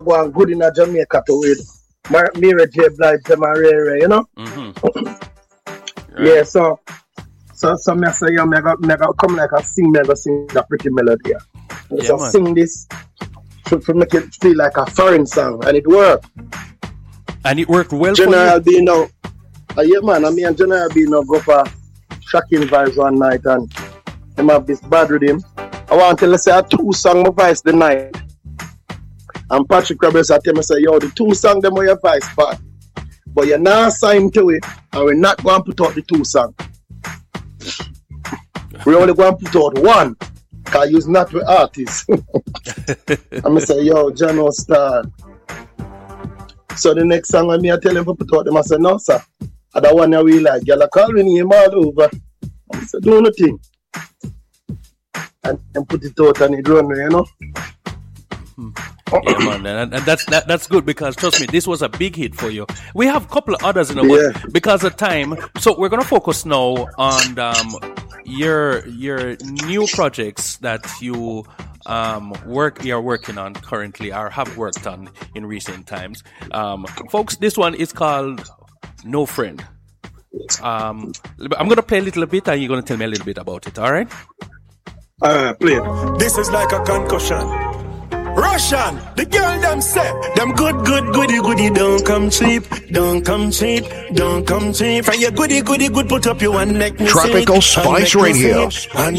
go on good in a Jamaica to with Mary J. Blige, them and Ray Ray, you know? Yeah, so me say, yeah, me go come like a sing a pretty melody. Yeah, so man. Sing this to make it feel like a foreign song, and it worked. And it worked well General B now. Yeah, man, I mean, and General B now go for Shocking Vibes one night, and them have this bad rhythm. I want to say a 2 song my voice the night. And Patrick Rebels tell me, say, yo, the 2 songs them were your voice bad. But you're not signed to it, and we're not going to put out the 2 songs. We're only going to put out 1, because you're not the artist. I'm say, yo, Jano Star. So the next song when I tell him to put out them, I say, no, sir. And that one I really like. Y'all call me name all over. I say, do nothing. And put it out and it run, you know. Yeah, man, and that's good, because trust me, this was a big hit for you. We have a couple of others, you know, but because of time, so we're gonna focus now on your new projects that you're working on currently, or have worked on in recent times. Folks, this one is called No Friend. I'm gonna play a little bit, and you're gonna tell me a little bit about it. All right? Play it. This is like a concussion. Russian, the girl them say, them goody, don't come cheap. And you goody, good, put up your one neck. Tropical Spice Radio.